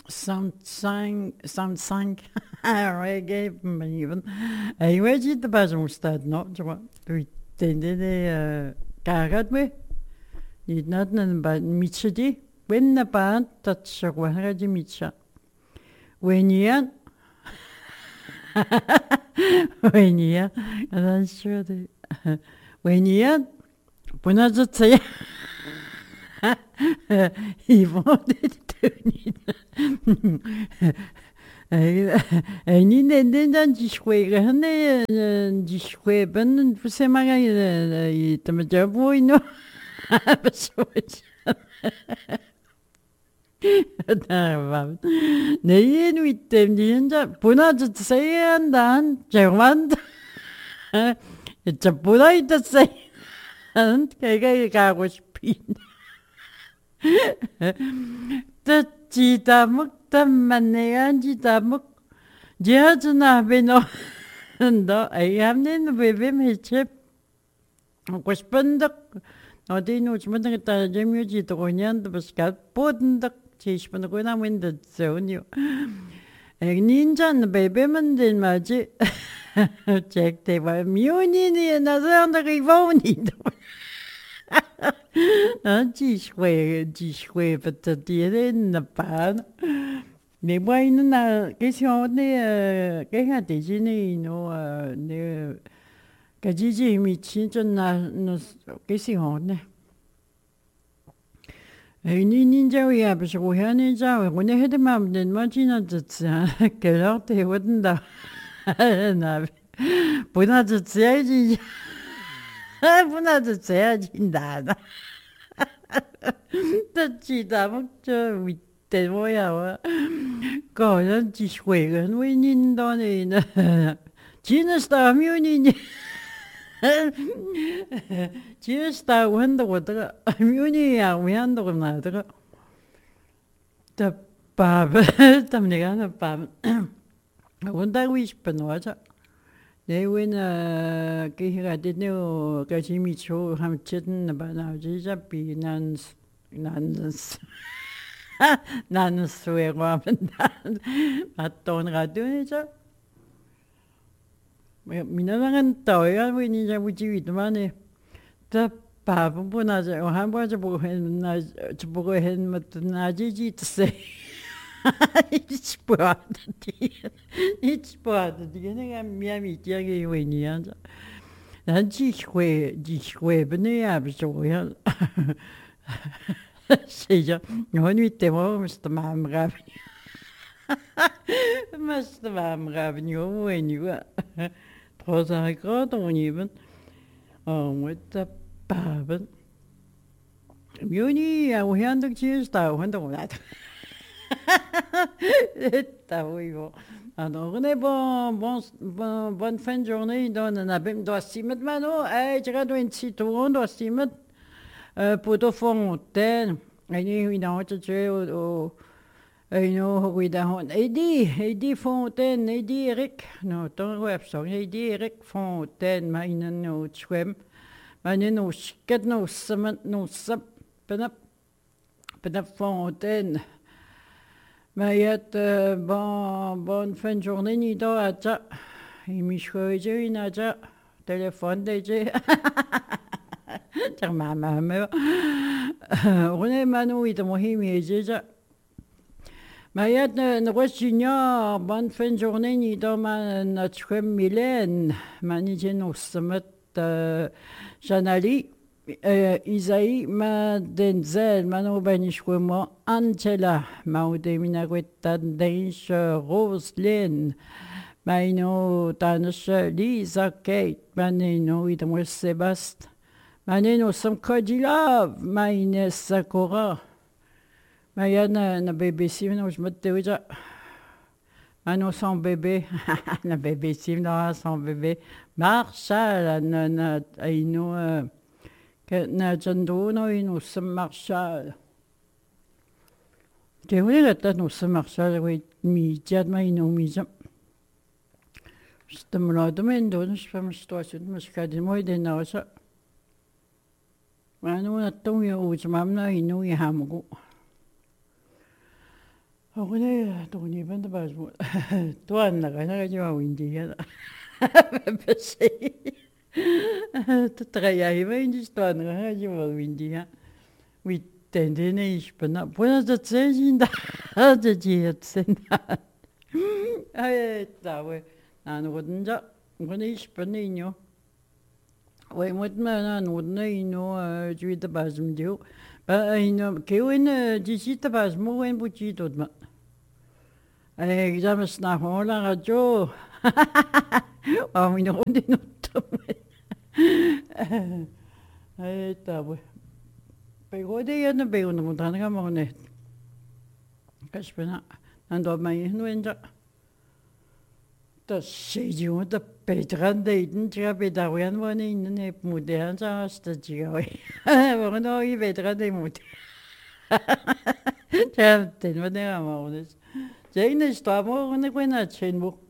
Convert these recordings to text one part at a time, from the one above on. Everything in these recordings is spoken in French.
sound reggae even. Hij weet je de bas staat nog, zo. We tenden de karat me. Niet net een bad mitje die. Wen na baan dat ze gewoon die mitje. Wen je wen je en dan zo de wen je Buna dat ze Yvonne niet. Niet dan die schweren, die schweben, voor ze maar je te met jou boy no. Daar was. Nee, niet hem die Buna dat ze dan German. Het is Buna dat ze. Kijk, ik ga gewoon spien. Dat je daar moet dan manier die daar moet. Die had ze naar binnen. En dat ik heb niet bij met je. Ik was spandig. Nou die nooit met een taal je moet je toch niet aan de beschat poten. Je is van de goede naam dat zo niet. Ik niet aan de baby man den maar je. Check te waar miljoen en dat andere gewoon niet. Die schweven te dieren in de paan. Nee, maar in een kijk nee, kijk dat je niet no nee, kijk je niet na kijk nee. niet zo ja, dus we gaan niet zo. We nee het maar den maar je dat kijk te worden daar. Nou, bijna dat zei je. Bijna dat zei je daar. Dat je daar moet te mooie Gewoon die schweren we niet dan in. China staat nu niet. China staat wonder nu niet ja we hebben er naar de pap dat meneer aan de pap. Want daar is penosa. Nee, we kijk dit nu kijk je niet zo gaan zitten maar nou je zegt binans Nanos weer wapen dan. Maar toen gaat doen zo. Maar mina lang tao ja, we niet zo moet je weten maar nee. Dat papa bona ze han bo ze bogen met na je te zeggen. Iets sport die nee mij niet je weet niet aan. Dan die schwe ja zo ja. Zeker, nou niet te mooi, Mr. Mamraven. Mr. Mamraven, joh, weet je wat? Trouwens, ik raad er niet van. Oh, met de papen. Juni, ja, we gaan toch juist houden, dan dat. Dat wil je wel. En dan nee, bon fin de journée, dan heb ik dat zie met me, no, je gaat in citron, dat zie met. Pour de fontaine, et nous dans notre jeu au nous oui dans Eddie Fontaine Eddie Eric non ton website Eddie Eric Fontaine mais nous schwem mais nous sket nous sement nous sap penap Fontaine mais yet bon fin de journée ni do aja il me choisit une aja téléphone déjà 정말 마음에 오늘만 우리도 뭐 힘이 지자 마야는 거시냐 bonne journée ni demain notre Mylène manigène au summit Janali Isaïe Madenzel Mano Benishwemo Angela Maudemina Guetan Danish Roselyne Maino Danish Lisa Kate Manino Idamo Sébastien Maneno som Kodilov, Maine Sakura. Mayana na bébé sim, non, je me déjà. Mano son bébé, na bébé sim, non, son bébé. Marshall, na ino, na jandono, ino som Marshall. Tu vois, là, nous sommes Marshall, oui, mi-diad, ma ino mi-jam. Je te me l'ai demandé, je fais ma situation, je me suis dit, moi, il est ça. Mano na tong yo uch mam na inu i hamugo. 오늘 돈이 번도 봐서 또안 나가나가지고 윈디야. بس تتغيري ما يجيش طوان غاجي وينديها ويتنديني يشبنا بونا تتسجين دا تجي تسنا اي تاوي انا ودنجا غني يشبنا ينو وي مدما انا ودنا ينو جوي تبازم ديو با ينو كيوين جيشي تبازم وين بوجي دودما اي جامس نافولا غاجو minun unottamaan. Että voi. Pegoide ja ne peuna, mutta ainakaan mä oon nähty. Kasvina, hän tuo mä ihnuensa. Tässä ei juo, että Petran teidän, että Petravian voi niin, ne muutehan saa sitä jioi. Voinoi Petran ei muute. Täytin mä tehdään mä oon. Se ei ne sitä muun, kun näet sen muu.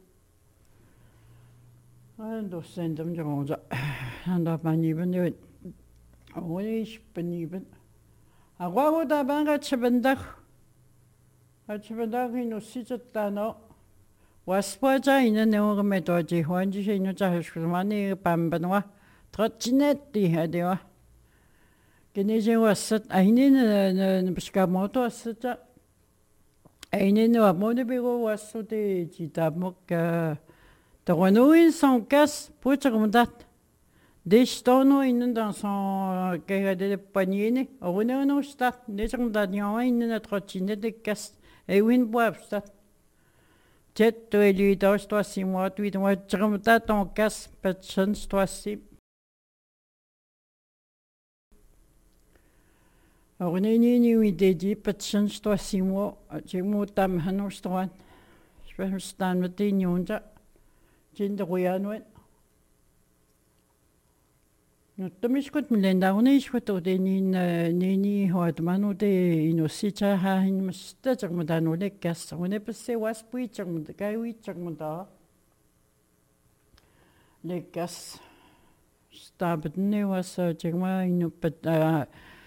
또 센점 좀 오자. 한다 반이번 요. 오늘 10분 2분. 아과보다 반같이 번다. 같이 번다 그ino 시졌다노. 와스포자 있는 내용을 도지 환지시 있는 자식들만이 반반와 더 진했디 해야 돼요. 그네제 왔었 아이는 비스가 모토 왔었자. 아이는 와 모두 비고 왔었대 지다 먹가 Renault son casse pour te remonter. Des stono in dans son carré de poignée. Renault no stat. Des gens d'adnion in la trottinette de casse. Et win bois stat. Jet to lui dos toi 6 mois, 8 mois. Tu remontes ton casse, personne toi 6. Renault ni oui dédié, personne toi 6 mois. J'ai mon tam hanon stoan. Je vais me stand with the nyonja. 진짜 고야노에 노트미스콧 밀렌다오네 이스콧 네니 호아드마노데 이노시차 하인 스타 정무다노네 가스 오네 버세 와스푸이 정무다 가위 정무다 레가스 스타브네 와서 정말 이노빠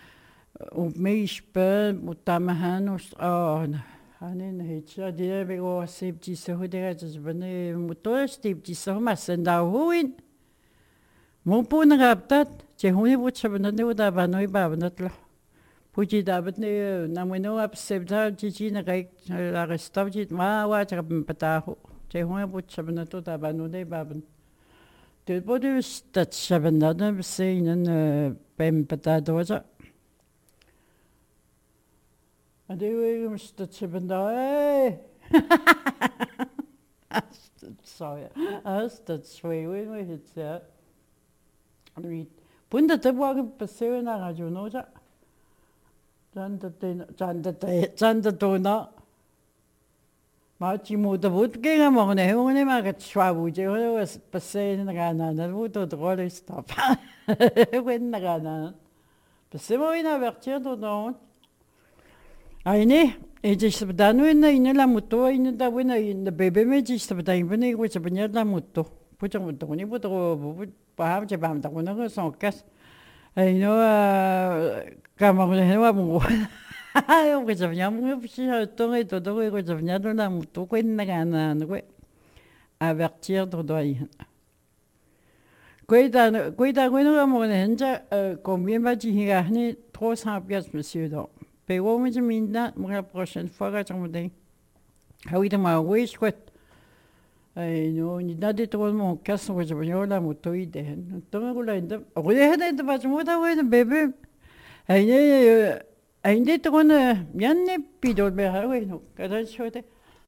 오메이스페 무타마하노스 아니는 해치야 디에베고 세입지서 후대가 저번에 뭐또 세입지서 맞선다 후인 못 보는 거 없다 제 혼이 붙여봤는데 오다 봐노이 봐봤는데 부지다 봤네 나무노 앞세다 지지나가 아가스타지 마와 잡은 바다호 제 혼이 붙여봤는데 오다 봐노네 봐본 대보드 스타츠는 나는 세이는 뱀바다도자 Det er jo ikke om støttsøben da. Støttsøben var helt sær. Bunda det var ikke baseret af radio noja. Janda dona. Machi muda vudgega morne hone magat schwabuje hone baseret af ganana. Vudo drole stop. When ganana. Baseret ina vertir dona. 아니네 이제 스다노에나 이늘라 못도 있는다 보나 이 베베메지 스다 이번에 이거 저번에라 못도 부정 못도니 보도 밤제 밤다 보나 그 성까스 아이노 까마고는 해와 뭐 아유 그 저번에 뭐 없이 활동에 도도 이거 저번에라 못도 괜나가나 그 avertir de doyen Guida guida mo henja combien va dire hani 300 pièces monsieur donc Pero me minda la prochaine fois que je me How it my way sweat. I know ni nade to mo kaso ko jabo la moto ide. To ko la inde. O de hade de pas mo da we bebe. Ai ne to ko na mianne pidol be ha we no. Kada shote.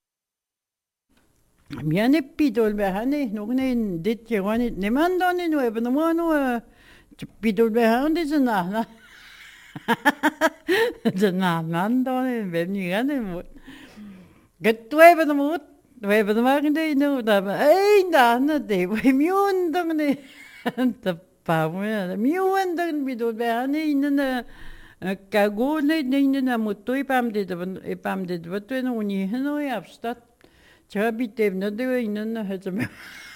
Mianne pidol be ha ne no ne dit je wani ne mandone no e no no pidol be ha onde na. 나난 돈에 맵니가네 뭐 그때부터 뭐 왜부터 막인데 이놈다 에이 나는데 왜 미운동네 다 바보야 미운동 비도 배 안에 있는 가고네 있는 뭐또이 밤데도 버튼 오니 해노이 앞스타 저 밑에 너도 있는 해주면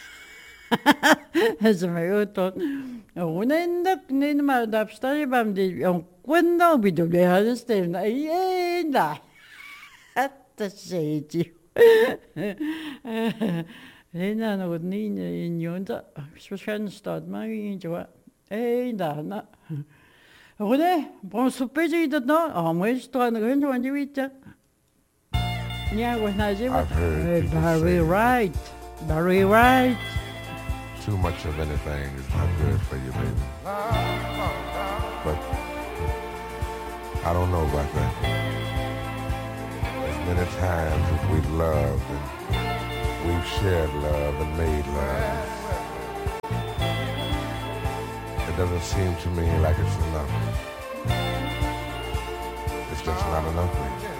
해주면 또 오늘도 내는 말 앞스타이 밤데 Cuando vi doble haces te na Säger ju. En annan niin in jonta. Speciellt stad man inte va. Där. René, bon souper j'ai dit non. Ah moi je dois ne rien joindre vite. Yeah, was not it. I've heard people Very say right. Very right. too much of anything is not good for you, baby. But I don't know about that. As many times as we've loved and we've shared love and made love, it doesn't seem to me like it's enough. It's just not enough, baby.